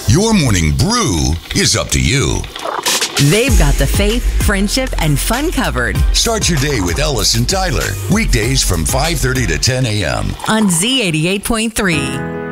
Your morning brew is up to you. They've got the faith, friendship, and fun covered Start your day with Ellis and Tyler. Weekdays from 5:30 to 10 a.m. on Z88.3.